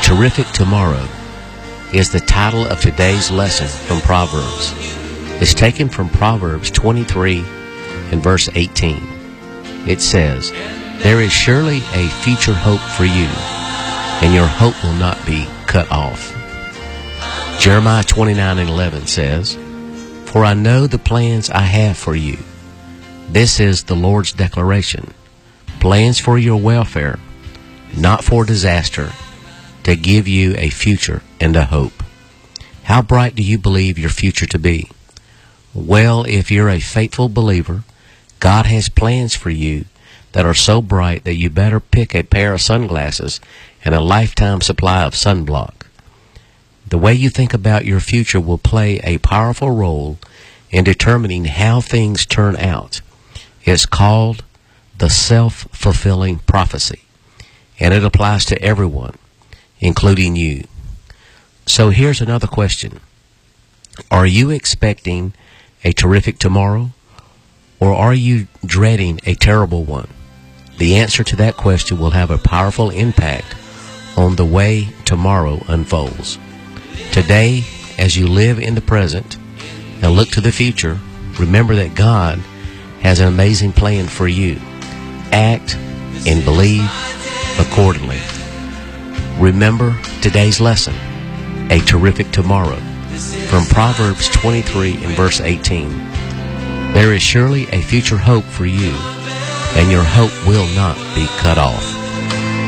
Terrific Tomorrow is the title of today's lesson from Proverbs. It's taken from Proverbs 23 and verse 18. It says, "There is surely a future hope for you, and your hope will not be cut off." Jeremiah 29 and 11 says, "For I know the plans I have for you." This is the Lord's declaration. Plans for your welfare, not for disaster, to give you a future and a hope. How bright do you believe your future to be? Well, if you're a faithful believer, God has plans for you that are so bright that you better pick a pair of sunglasses and a lifetime supply of sunblock. The way you think about your future will play a powerful role in determining how things turn out. It's called the self-fulfilling prophecy, and it applies to everyone, including you. So here's another question. Are you expecting a terrific tomorrow, or are you dreading a terrible one? The answer to that question will have a powerful impact on the way tomorrow unfolds. Today, as you live in the present and look to the future, remember that God has an amazing plan for you. Act and believe accordingly. Remember today's lesson, a terrific tomorrow, from Proverbs 23 and verse 18. There is surely a future hope for you, and your hope will not be cut off.